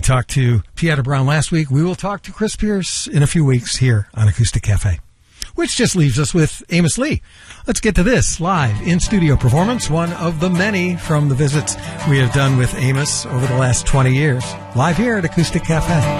talked to Pieta Brown last week. We will talk to Chris Pierce in a few weeks here on Acoustic Cafe. Which just leaves us with Amos Lee. Let's get to this live in-studio performance, one of the many from the visits we have done with Amos over the last 20 years. Live here at Acoustic Cafe.